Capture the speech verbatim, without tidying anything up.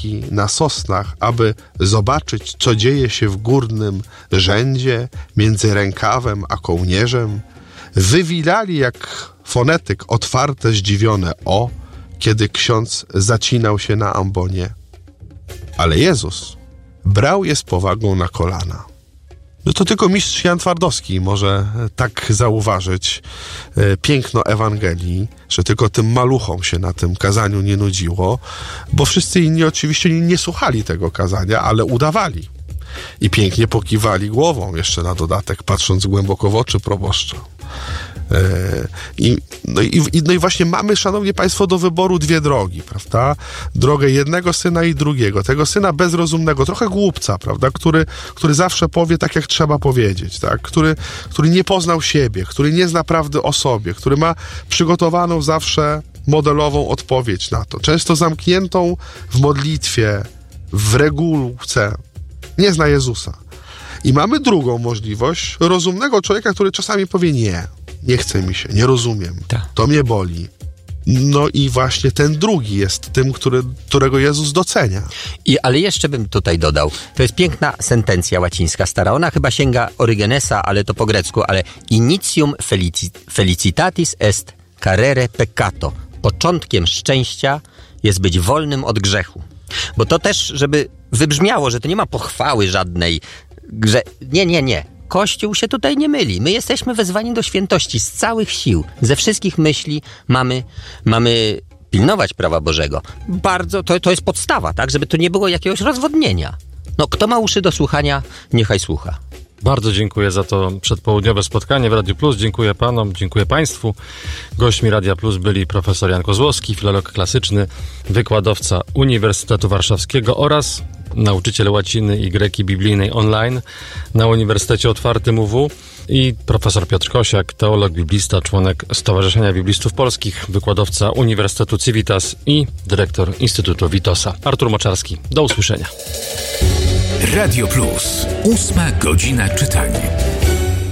wieki na sosnach, aby zobaczyć, co dzieje się w górnym rzędzie między rękawem a kołnierzem, wywilali jak fonetyk otwarte, zdziwione o, kiedy ksiądz zacinał się na ambonie. Ale Jezus brał je z powagą na kolana. No to tylko mistrz Jan Twardowski może tak zauważyć e, piękno Ewangelii, że tylko tym maluchom się na tym kazaniu nie nudziło, bo wszyscy inni oczywiście nie, nie słuchali tego kazania, ale udawali. I pięknie pokiwali głową jeszcze na dodatek, patrząc głęboko w oczy proboszcza. E, i, no, i, no i właśnie mamy, szanowni państwo, do wyboru dwie drogi, prawda? Drogę jednego syna i drugiego. Tego syna bezrozumnego, trochę głupca, prawda? Który, który zawsze powie tak, jak trzeba powiedzieć, tak? Który, który nie poznał siebie, który nie zna prawdy o sobie, który ma przygotowaną zawsze modelową odpowiedź na to. Często zamkniętą w modlitwie, w regułce. Nie zna Jezusa. I mamy drugą możliwość rozumnego człowieka, który czasami powie nie, nie chce mi się, nie rozumiem, Ta. to mnie boli. No i właśnie ten drugi jest tym, który, którego Jezus docenia. I, ale jeszcze bym tutaj dodał, to jest piękna sentencja łacińska stara, ona chyba sięga Orygenesa, ale to po grecku, ale initium felici, felicitatis est carere peccato. Początkiem szczęścia jest być wolnym od grzechu. Bo to też, żeby wybrzmiało, że to nie ma pochwały żadnej, że nie, nie, nie. Kościół się tutaj nie myli. My jesteśmy wezwani do świętości z całych sił, ze wszystkich myśli mamy, mamy pilnować prawa Bożego. Bardzo, to, to jest podstawa, tak, żeby tu nie było jakiegoś rozwodnienia. No, kto ma uszy do słuchania, niechaj słucha. Bardzo dziękuję za to przedpołudniowe spotkanie w Radiu Plus. Dziękuję panom, dziękuję państwu. Gośćmi Radia Plus byli profesor Jan Kozłowski, filolog klasyczny, wykładowca Uniwersytetu Warszawskiego oraz nauczyciel łaciny i greki biblijnej online na Uniwersytecie Otwartym U W i profesor Piotr Kosiak, teolog, biblista, członek Stowarzyszenia Biblistów Polskich, wykładowca Uniwersytetu Civitas i dyrektor Instytutu Witosa. Artur Moczarski, do usłyszenia. Radio Plus. Ósma godzina czytania.